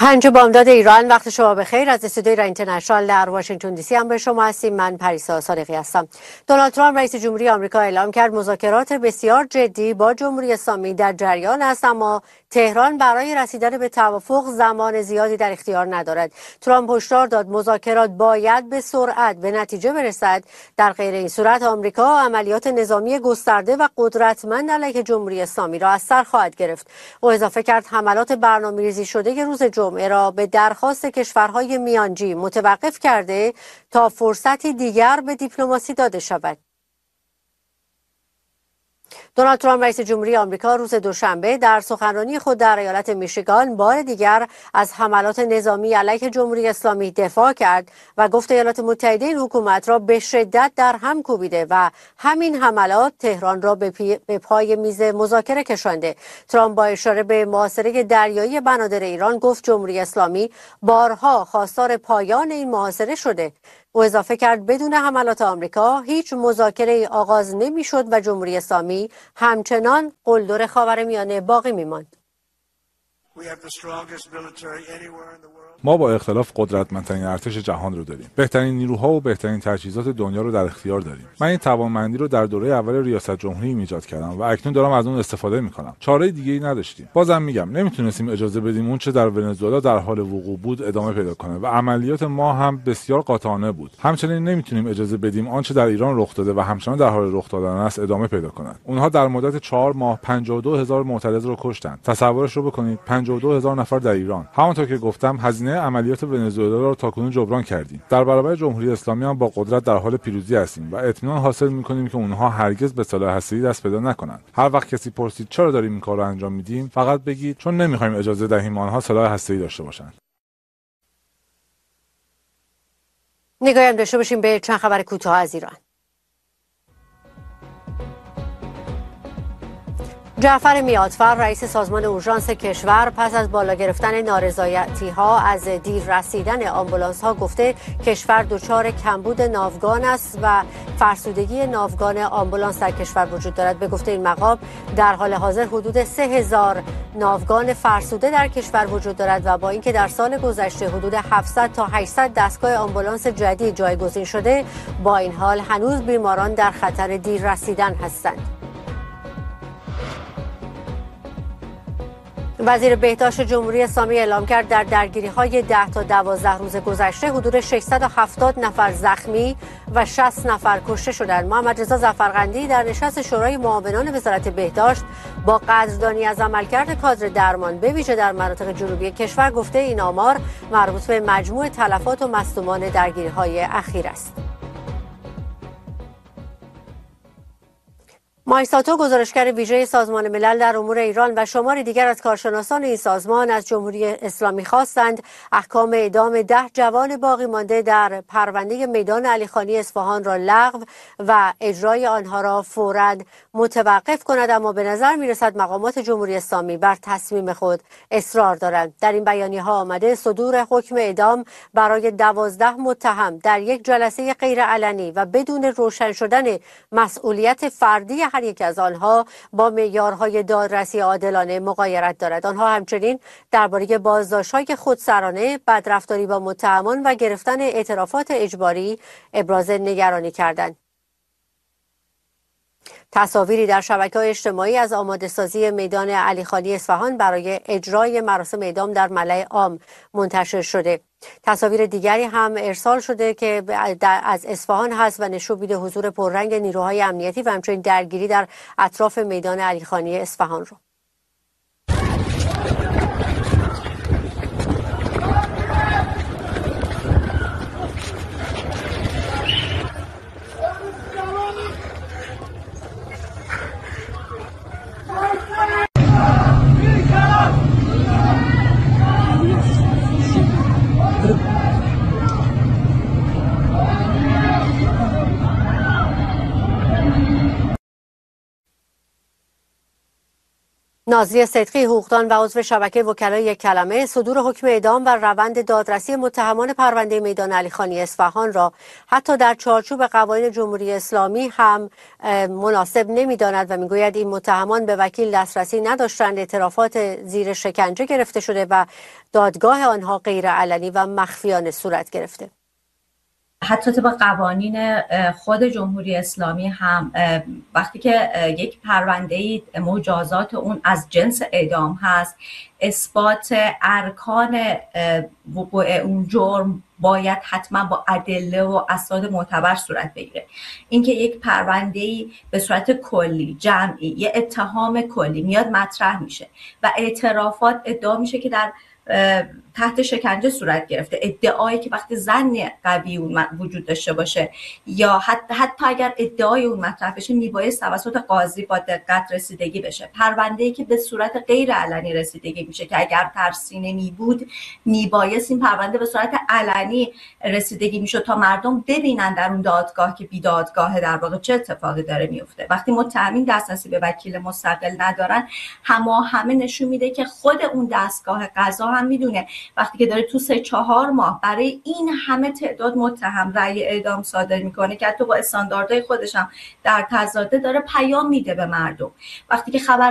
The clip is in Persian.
5 بامداد ایران، وقت شما بخیر. از استودیوی ایران اینترنشنال در واشنگتن دی سی هم به شما هستیم. من پریسا صادقی هستم. دونالد ترامپ رئیس جمهوری آمریکا اعلام کرد مذاکرات بسیار جدی با جمهوری اسلامی در جریان است، اما تهران برای رسیدن به توافق زمان زیادی در اختیار ندارد. ترامپ هشدار داد مذاکرات باید به سرعت به نتیجه برسد، در غیر این صورت آمریکا عملیات نظامی گسترده و قدرتمند علیه جمهوری اسلامی را از سر خواهد گرفت. او اضافه کرد حملات برنامه‌ریزی شده روز جمعه را به درخواست کشورهای میانجی متوقف کرده تا فرصتی دیگر به دیپلماسی داده شود. دونالد ترامپ رئیس جمهوری آمریکا روز دوشنبه در سخنرانی خود در ایالت میشیگان بار دیگر از حملات نظامی علیه جمهوری اسلامی دفاع کرد و گفت ایالات متحده این حکومت را به شدت در هم کوبیده و همین حملات تهران را به پای میز مذاکره کشانده. ترامپ با اشاره به محاصره دریایی بنادر ایران گفت جمهوری اسلامی بارها خواستار پایان این محاصره شده. او اضافه کرد بدون حملات آمریکا هیچ مذاکره آغاز نمی‌شد و جمهوری اسلامی همچنان قلدر خاورمیانه باقی می‌ماند. ما با اختلاف قدرتمندترین ارتش جهان رو داریم. بهترین نیروها و بهترین تجهیزات دنیا رو در اختیار داریم. من این توانمندی رو در دوره اول ریاست جمهوری ایجاد کردم و اکنون دارم از اون استفاده می‌کنم. چاره دیگه‌ای نداشتیم. بازم میگم نمیتونستیم اجازه بدیم اون چه در ونزوئلا در حال وقوع بود ادامه پیدا کنه و عملیات ما هم بسیار قاطعانه بود. همچنین نمیتونیم اجازه بدیم آنچه در ایران رخ داده و همچنان در حال رخ دادن است ادامه پیدا کند. اونها در مدت 4 ماه 52000 معترض رو کشتند. تصورش رو بکنید، 52000 نفر در ایران. همونطور که گفتم هزینه عملیات ونزوئلا را تاکنون جبران کردیم. در برابر جمهوری اسلامی هم با قدرت در حال پیروزی هستیم و اطمینان حاصل می‌کنیم که اونها هرگز به سلاح هسته‌ای دست پیدا نکنند. هر وقت کسی پرسید چرا داریم این کار رو انجام میدیم، فقط بگید چون نمی‌خوایم اجازه دهیم آنها سلاح هسته‌ای داشته باشند. نگاهی هم داشته باشیم به چند خبر کوتاه از ایران. جعفر میادفر رئیس سازمان اورژانس کشور پس از بالا گرفتن نارضایتی‌ها از دیر رسیدن آمبولانس‌ها گفته کشور دچار کمبود ناوگان است و فرسودگی ناوگان آمبولانس در کشور وجود دارد. به گفته این مقام در حال حاضر حدود 3000 ناوگان فرسوده در کشور وجود دارد و با اینکه در سال گذشته حدود 700 تا 800 دستگاه آمبولانس جدید جایگزین شده، با این حال هنوز بیماران در خطر دیر رسیدن هستند. وزیر بهداشت جمهوری اسلامی اعلام کرد در درگیری‌های 10 تا 12 روز گذشته حدود 670 نفر زخمی و 60 نفر کشته شدند. محمد رضا ظفرقندی در نشست شورای معاونان وزارت بهداشت با قدردانی از عملکرد کادر درمان به ویژه در مناطق جنوبی کشور گفته این آمار مربوط به مجموع تلفات و مصدومان درگیری‌های اخیر است. مایساتو گزارشگر ویژه سازمان ملل در امور ایران و شماری دیگر از کارشناسان این سازمان از جمهوری اسلامی خواستند احکام اعدام 10 جوان باقی مانده در پرونده میدان علیخانی اصفهان را لغو و اجرای آنها را فوراً متوقف کند، اما به نظر می‌رسد مقامات جمهوری اسلامی بر تصمیم خود اصرار دارند. در این بیانیه‌ها آمده صدور حکم اعدام برای 12 متهم در یک جلسه غیرعلنی و بدون روشن شدن مسئولیت فردی هر یک از آنها با معیارهای دادرسی عادلانه مغایرت دارد. آنها همچنین درباره بازداشت‌های خودسرانه، بدرفتاری با متهمان و گرفتن اعترافات اجباری ابراز نگرانی کردند. تصاویری در شبکه‌های اجتماعی از آماده‌سازی میدان علیخانی اصفهان برای اجرای مراسم اعدام در ملأ عام منتشر شده. تصاویر دیگری هم ارسال شده که از اصفهان هست و نشون میده حضور پررنگ نیروهای امنیتی و همچنین درگیری در اطراف میدان علیخانی اصفهان رو. نازلی صدقی، حقوقدان و عضو شبکه وکلای یک کلمه، صدور حکم اعدام و روند دادرسی متهمان پرونده میدان علیخانی اصفهان را حتی در چارچوب قوانین جمهوری اسلامی هم مناسب نمی‌داند و میگوید این متهمان به وکیل دسترسی نداشتند، اعترافات زیر شکنجه گرفته شده و دادگاه آنها غیر علنی و مخفیانه صورت گرفته. حتی طبق قوانین خود جمهوری اسلامی هم وقتی که یک پرونده‌ای مجازات اون از جنس اعدام هست، اثبات ارکان وقوع اون جرم باید حتما با ادله و اسناد معتبر صورت بگیره. اینکه یک پرونده‌ای به صورت کلی جمعی یه اتهام کلی میاد مطرح میشه و اعترافات ادعا میشه که در تحت شکنجه صورت گرفته، ادعایی که وقتی ظن قوی اون وجود داشته باشه یا حتی اگر ادعای اون مطرح بشه میبایست توسط قاضی با دقت رسیدگی بشه. پرونده‌ای که به صورت غیر علنی رسیدگی میشه که اگر ترسینه می بود میبایست این پرونده به صورت علنی رسیدگی میشه تا مردم ببینن در اون دادگاه که بی دادگاه در واقع چه اتفاقی داره میفته. وقتی متهمین دسترسی به وکیل مستقل ندارن، همه نشون میده که خود اون دستگاه قضا هم میدونه وقتی که داره تو 3-4 ماه برای این همه تعداد متهم رأی اعدام صادر میکنه که حتی با استانداردهای خودش هم در تضاده، داره پیام میده به مردم. وقتی که خبر